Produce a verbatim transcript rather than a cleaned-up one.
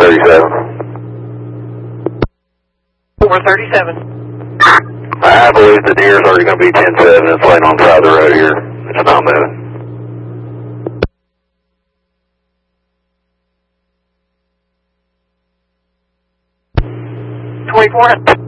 thirty-seven. four thirty-seven. I believe the deer is already going to be ten seven. It's laying on the side of the road here. It's not moving. twenty-four.